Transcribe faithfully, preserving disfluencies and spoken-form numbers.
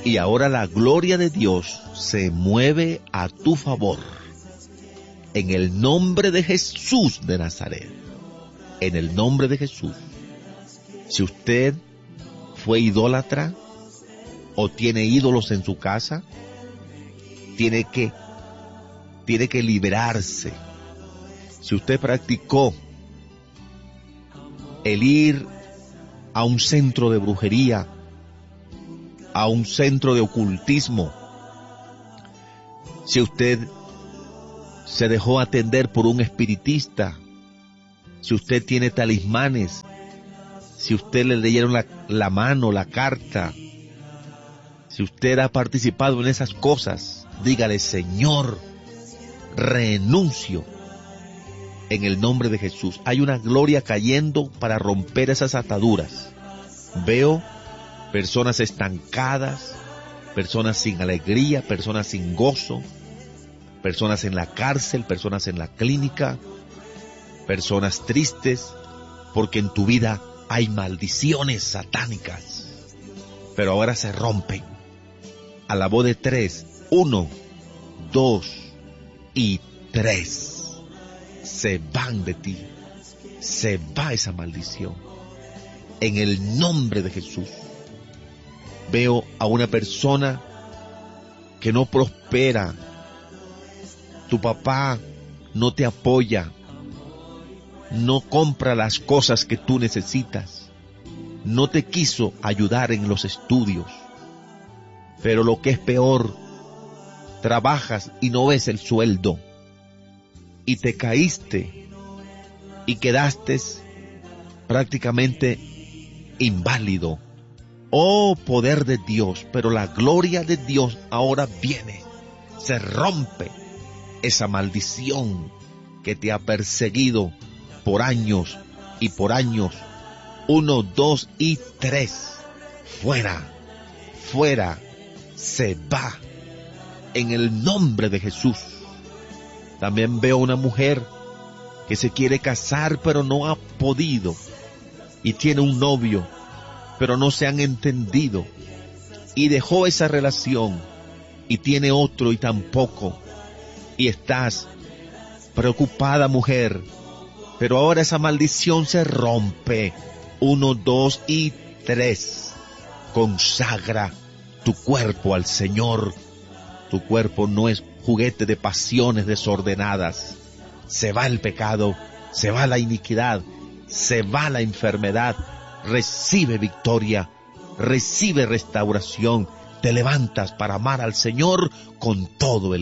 Y ahora la gloria de Dios se mueve a tu favor. En el nombre de Jesús de Nazaret. En el nombre de Jesús. Si usted fue idólatra o tiene ídolos en su casa, tiene que, tiene que liberarse. Si usted practicó el ir a un centro de brujería, a un centro de ocultismo, si usted se dejó atender por un espiritista, si usted tiene talismanes, si usted le leyeron la, la mano, la carta, si usted ha participado en esas cosas, dígale: Señor, renuncio en el nombre de Jesús. Hay una gloria cayendo para romper esas ataduras. Veo personas estancadas, personas sin alegría, personas sin gozo, personas en la cárcel, personas en la clínica, personas tristes, porque en tu vida hay maldiciones satánicas, pero ahora se rompen. A la voz de tres, uno, dos y tres, se van de ti, se va esa maldición. En el nombre de Jesús. Veo a una persona que no prospera. Tu papá no te apoya. No compra las cosas que tú necesitas. No te quiso ayudar en los estudios. Pero lo que es peor, trabajas y no ves el sueldo. Y te caíste y quedaste prácticamente inválido. Oh, poder de Dios, pero la gloria de Dios ahora viene, se rompe esa maldición que te ha perseguido por años y por años. Uno, dos y tres. Fuera, fuera, se va en el nombre de Jesús. También veo una mujer que se quiere casar pero no ha podido, y tiene un novio pero no se han entendido, y dejó esa relación y tiene otro y tampoco, y estás preocupada, mujer, pero ahora esa maldición se rompe. Uno, dos y tres. Consagra tu cuerpo al Señor. Tu cuerpo no es juguete de pasiones desordenadas. Se va el pecado, se va la iniquidad, se va la enfermedad. Recibe victoria, recibe restauración. Te levantas para amar al Señor con todo el